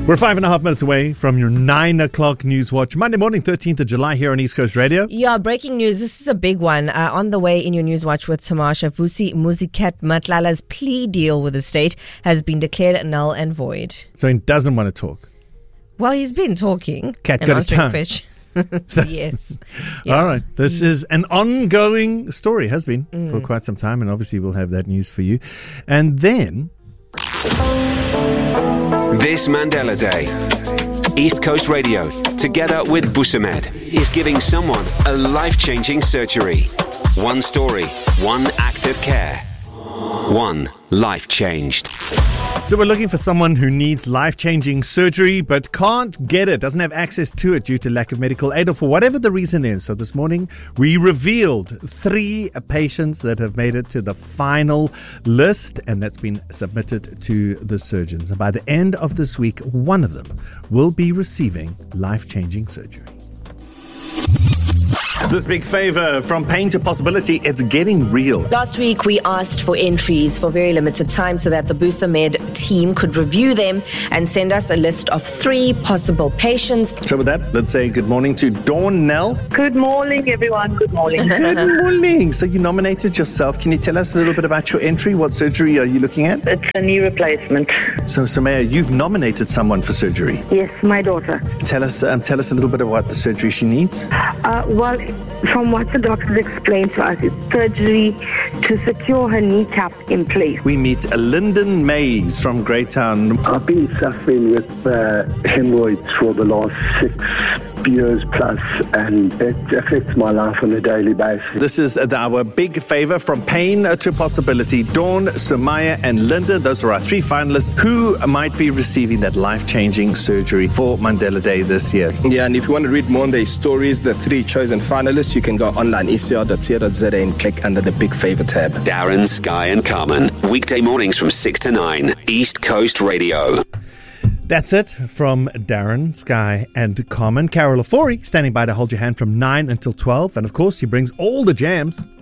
We're 5.5 minutes away from your 9 o'clock News Watch. Monday morning, 13th of July here on East Coast Radio. Yeah, breaking news. This is a big one. On the way in your News Watch with Tamasha, Vusi Musiket Matlala's plea deal with the state has been declared null and void. So he doesn't want to talk. Well, he's been talking. Cat and got his tongue. fish. Yes. Yeah. All right. This is an ongoing story, has been for quite some time, and obviously we'll have that news for you. And then... This Mandela Day, East Coast Radio, together with Busamed, is giving someone a life-changing surgery. One story, one act of care, one life changed. So we're looking for someone who needs life-changing surgery but can't get it, doesn't have access to it due to lack of medical aid or for whatever the reason is. So this morning we revealed 3 patients that have made it to the final list, and that's been submitted to the surgeons. And by the end of this week, one of them will be receiving life-changing surgery. This big favor from pain to possibility, it's getting real. Last week, we asked for entries for very limited time so that the Busamed team could review them and send us a list of 3 possible patients. So with that, let's say good morning to Dawn Nell. Good morning, everyone. Good morning. Good morning. So you nominated yourself. Can you tell us a little bit about your entry? What surgery are you looking at? It's a knee replacement. So Samaya, you've nominated someone for surgery. Yes, my daughter. Tell us a little bit about the surgery she needs. Well, from what the doctors explained to us, it's surgery to secure her kneecap in place. We meet Lyndon Mays from Greytown. I've been suffering with hemorrhoids for the last 6 years plus, and it affects my life on a daily basis. This is our big favor from pain to possibility. Dawn, Sumaya and Linda, those are our 3 finalists who might be receiving that life-changing surgery for Mandela Day this year. Yeah, and if you want to read more on their stories, the 3 chosen finalists, you can go online, ecr.co.za, and click under the Big Favor tab. Darren, Sky and Carmen, weekday mornings from 6 to 9, East Coast Radio. That's it from Darren, Sky and Carmen. Carol Ofori standing by to hold your hand from 9 until 12. And of course, he brings all the jams.